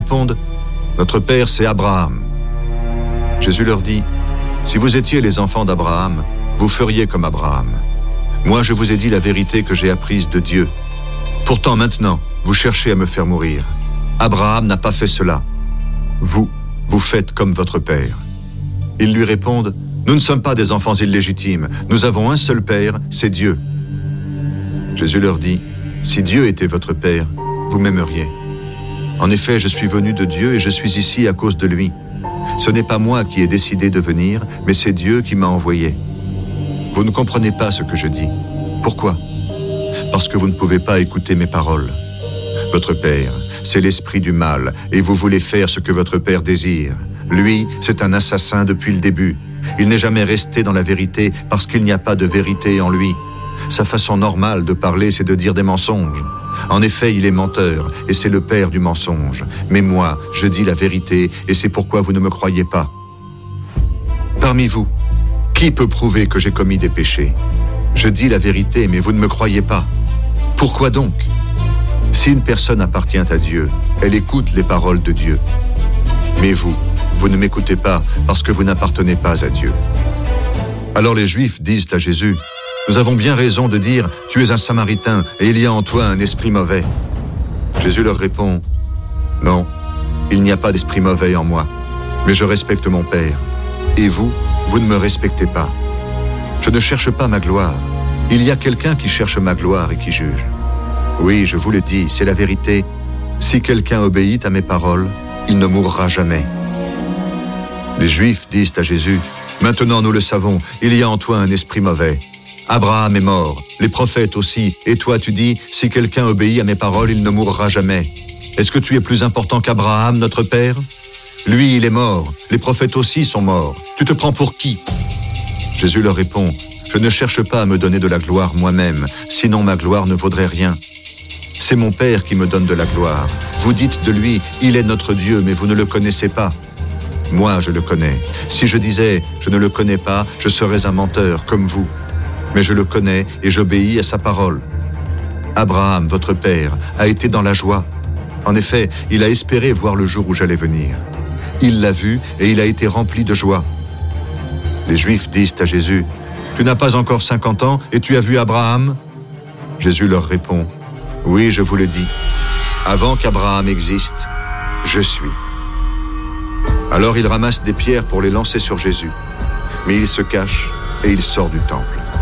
répondent « Notre père, c'est Abraham ». Jésus leur dit « Si vous étiez les enfants d'Abraham, vous feriez comme Abraham. Moi, je vous ai dit la vérité que j'ai apprise de Dieu. Pourtant, maintenant, vous cherchez à me faire mourir. Abraham n'a pas fait cela. Vous faites comme votre père. » Ils lui répondent « Nous ne sommes pas des enfants illégitimes. Nous avons un seul père, c'est Dieu. » Jésus leur dit « Si Dieu était votre père, vous m'aimeriez. En effet, je suis venu de Dieu et je suis ici à cause de lui. Ce n'est pas moi qui ai décidé de venir, mais c'est Dieu qui m'a envoyé. Vous ne comprenez pas ce que je dis. Pourquoi ? Parce que vous ne pouvez pas écouter mes paroles. Votre père, c'est l'esprit du mal, et vous voulez faire ce que votre père désire. Lui, c'est un assassin depuis le début. Il n'est jamais resté dans la vérité parce qu'il n'y a pas de vérité en lui. Sa façon normale de parler, c'est de dire des mensonges. En effet, il est menteur, et c'est le père du mensonge. Mais moi, je dis la vérité, et c'est pourquoi vous ne me croyez pas. Parmi vous, qui peut prouver que j'ai commis des péchés ? Je dis la vérité, mais vous ne me croyez pas. Pourquoi donc ? Si une personne appartient à Dieu, elle écoute les paroles de Dieu. Mais vous ne m'écoutez pas parce que vous n'appartenez pas à Dieu. Alors les Juifs disent à Jésus, « Nous avons bien raison de dire, tu es un Samaritain et il y a en toi un esprit mauvais. » Jésus leur répond, « Non, il n'y a pas d'esprit mauvais en moi, mais je respecte mon Père. Et vous ne me respectez pas. Je ne cherche pas ma gloire. Il y a quelqu'un qui cherche ma gloire et qui juge. Oui, je vous le dis, c'est la vérité. Si quelqu'un obéit à mes paroles, il ne mourra jamais. » Les Juifs disent à Jésus, « Maintenant nous le savons, il y a en toi un esprit mauvais. Abraham est mort, les prophètes aussi, et toi tu dis, si quelqu'un obéit à mes paroles, il ne mourra jamais. Est-ce que tu es plus important qu'Abraham, notre père ? Lui, il est mort, les prophètes aussi sont morts. Tu te prends pour qui ? » Jésus leur répond, « Je ne cherche pas à me donner de la gloire moi-même, sinon ma gloire ne vaudrait rien. C'est mon Père qui me donne de la gloire. Vous dites de lui, il est notre Dieu, mais vous ne le connaissez pas. Moi, je le connais. Si je disais, je ne le connais pas, je serais un menteur, comme vous. Mais je le connais et j'obéis à sa parole. Abraham, votre père, a été dans la joie. En effet, il a espéré voir le jour où j'allais venir. Il l'a vu et il a été rempli de joie. » Les Juifs disent à Jésus, « Tu n'as pas encore 50 ans et tu as vu Abraham ?» Jésus leur répond, « Oui, je vous le dis, avant qu'Abraham existe, je suis. » Alors il ramasse des pierres pour les lancer sur Jésus. Mais il se cache et il sort du temple.